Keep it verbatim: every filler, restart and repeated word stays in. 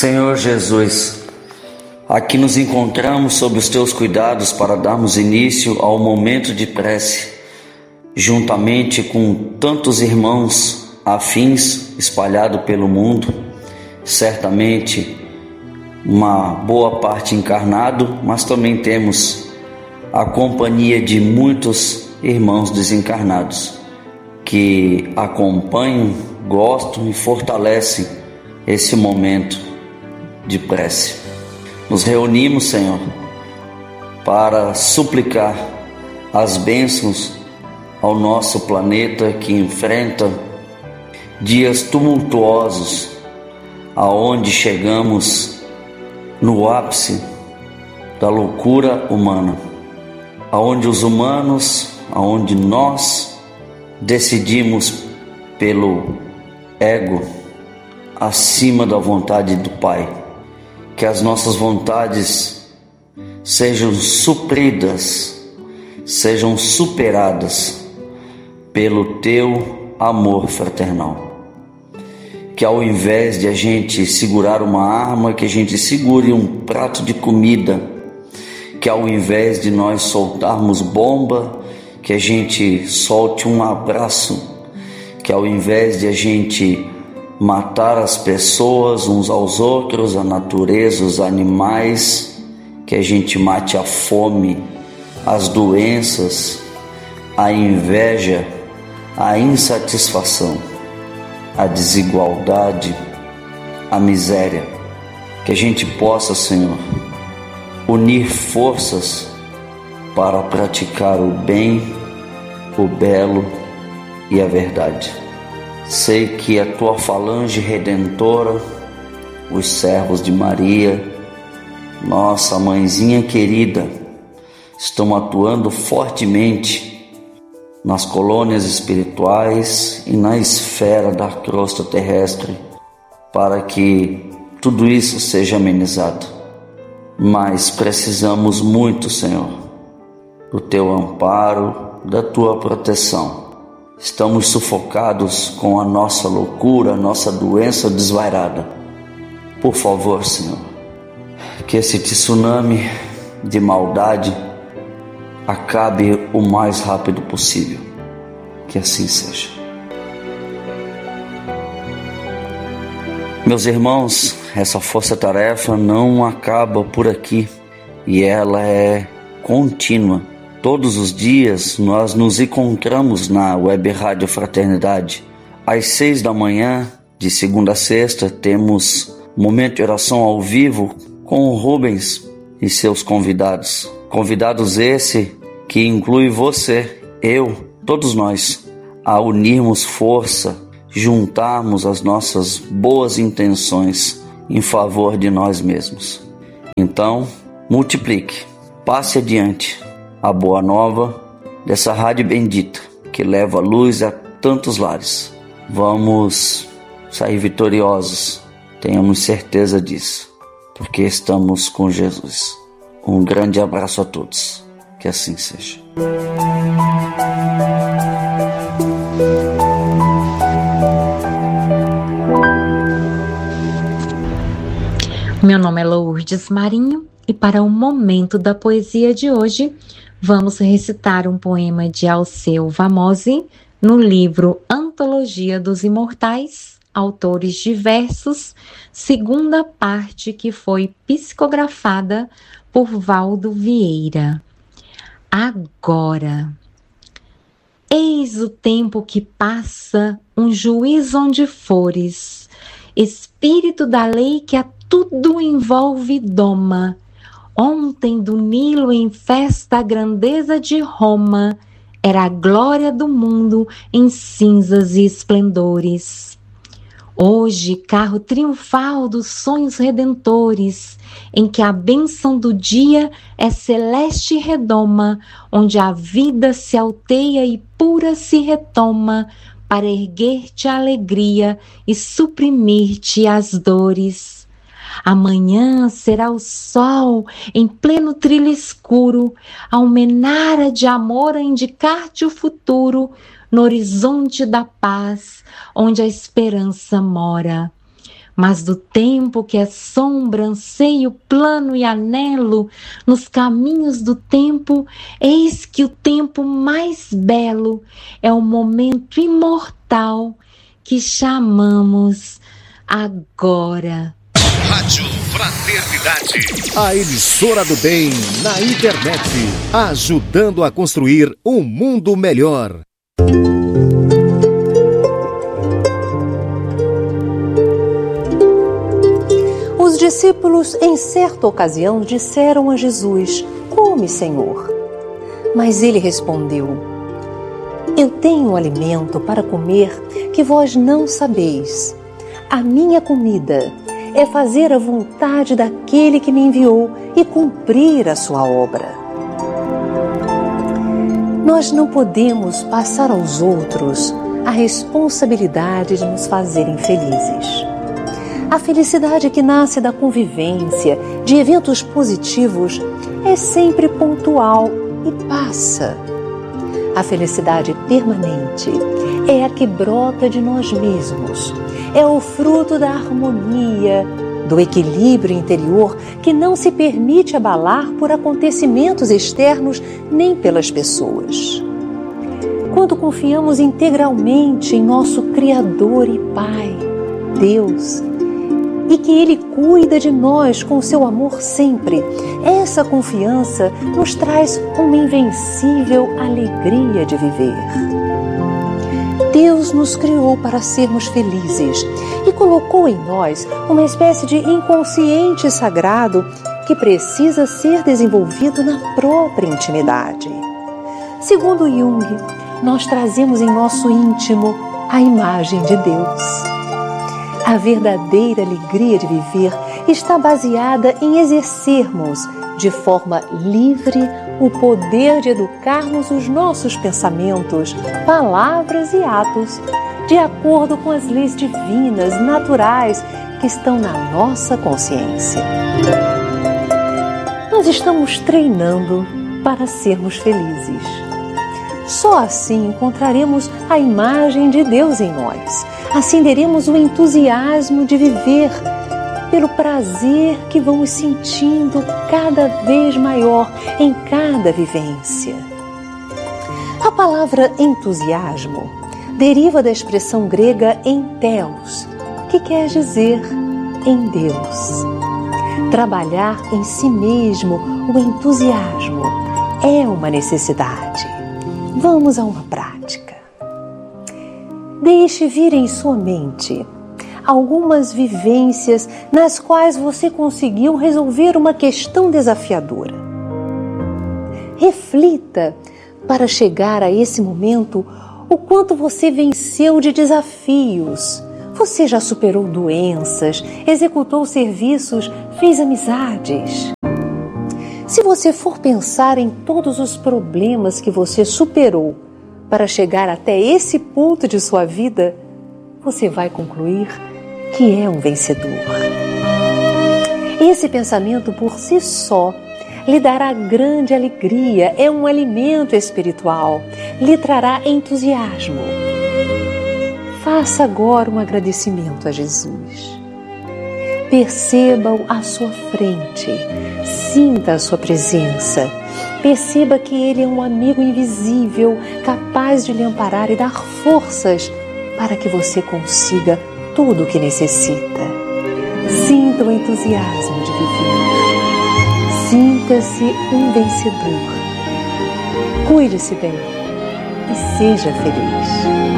Senhor Jesus, aqui nos encontramos sob os teus cuidados para darmos início ao momento de prece, juntamente com tantos irmãos afins espalhados pelo mundo, certamente uma boa parte encarnado, mas também temos a companhia de muitos irmãos desencarnados que acompanham, gostam e fortalecem esse momento de prece. Nos reunimos, Senhor, para suplicar as bênçãos ao nosso planeta que enfrenta dias tumultuosos, aonde chegamos no ápice da loucura humana, aonde os humanos, aonde nós decidimos pelo ego acima da vontade do Pai. Que as nossas vontades sejam supridas, sejam superadas pelo teu amor fraternal. Que ao invés de a gente segurar uma arma, que a gente segure um prato de comida. Que ao invés de nós soltarmos bomba, que a gente solte um abraço. Que ao invés de a gente matar as pessoas uns aos outros, a natureza, os animais, que a gente mate a fome, as doenças, a inveja, a insatisfação, a desigualdade, a miséria. Que a gente possa, Senhor, unir forças para praticar o bem, o belo e a verdade. Sei que a tua falange redentora, os servos de Maria, nossa mãezinha querida, estão atuando fortemente nas colônias espirituais e na esfera da crosta terrestre para que tudo isso seja amenizado. Mas precisamos muito, Senhor, do teu amparo, da tua proteção. Estamos sufocados com a nossa loucura, a nossa doença desvairada. Por favor, Senhor, que esse tsunami de maldade acabe o mais rápido possível. Que assim seja. Meus irmãos, essa força-tarefa não acaba por aqui e ela é contínua. Todos os dias nós nos encontramos na Web Rádio Fraternidade. Às seis da manhã, de segunda a sexta, temos momento de oração ao vivo com o Rubens e seus convidados. Convidados esse que inclui você, eu, todos nós, a unirmos força, juntarmos as nossas boas intenções em favor de nós mesmos. Então, multiplique, passe adiante a boa nova dessa rádio bendita que leva luz a tantos lares. Vamos sair vitoriosos, tenhamos certeza disso, porque estamos com Jesus. Um grande abraço a todos, que assim seja. Meu nome é Lourdes Marinho e para o momento da poesia de hoje, vamos recitar um poema de Alceu Vamosi no livro Antologia dos Imortais, Autores Diversos, segunda parte que foi psicografada por Valdo Vieira. Agora, eis o tempo que passa, um juiz onde fores, espírito da lei que a tudo envolve e doma. Ontem do Nilo em festa a grandeza de Roma, era a glória do mundo em cinzas e esplendores. Hoje, carro triunfal dos sonhos redentores, em que a bênção do dia é celeste e redoma, onde a vida se alteia e pura se retoma, para erguer-te a alegria e suprimir-te as dores. Amanhã será o sol em pleno trilho escuro, a almenara de amor a indicar-te o futuro, no horizonte da paz, onde a esperança mora. Mas do tempo que é sombra, anseio, plano e anelo, nos caminhos do tempo, eis que o tempo mais belo é o momento imortal que chamamos agora. Rádio Fraternidade. A emissora do bem na internet, ajudando a construir um mundo melhor. Os discípulos, em certa ocasião, disseram a Jesus: "Come, Senhor." Mas ele respondeu: "Eu tenho um alimento para comer que vós não sabeis. A minha comida é fazer a vontade daquele que me enviou e cumprir a sua obra." Nós não podemos passar aos outros a responsabilidade de nos fazerem felizes. A felicidade que nasce da convivência, de eventos positivos, é sempre pontual e passa. A felicidade permanente é a que brota de nós mesmos. É o fruto da harmonia, do equilíbrio interior que não se permite abalar por acontecimentos externos nem pelas pessoas. Quando confiamos integralmente em nosso Criador e Pai, Deus, e que Ele cuida de nós com seu amor sempre, essa confiança nos traz uma invencível alegria de viver. Deus nos criou para sermos felizes e colocou em nós uma espécie de inconsciente sagrado que precisa ser desenvolvido na própria intimidade. Segundo Jung, nós trazemos em nosso íntimo a imagem de Deus. A verdadeira alegria de viver está baseada em exercermos de forma livre o poder de educarmos os nossos pensamentos, palavras e atos de acordo com as leis divinas, naturais, que estão na nossa consciência. Nós estamos treinando para sermos felizes. Só assim encontraremos a imagem de Deus em nós. Acenderemos o entusiasmo de viver pelo prazer que vamos sentindo cada vez maior em cada vivência. A palavra entusiasmo deriva da expressão grega entheos, que quer dizer em Deus. Trabalhar em si mesmo o entusiasmo é uma necessidade. Vamos a uma prática. Deixe vir em sua mente algumas vivências nas quais você conseguiu resolver uma questão desafiadora. Reflita para chegar a esse momento o quanto você venceu de desafios. Você já superou doenças, executou serviços, fez amizades. Se você for pensar em todos os problemas que você superou para chegar até esse ponto de sua vida, você vai concluir que é um vencedor. Esse pensamento por si só lhe dará grande alegria, é um alimento espiritual, lhe trará entusiasmo. Faça agora um agradecimento a Jesus. Perceba-o à sua frente, sinta a sua presença, perceba que Ele é um amigo invisível, capaz de lhe amparar e dar forças para que você consiga tudo o que necessita. Sinta o entusiasmo de viver. Sinta-se um vencedor. Cuide-se bem e seja feliz.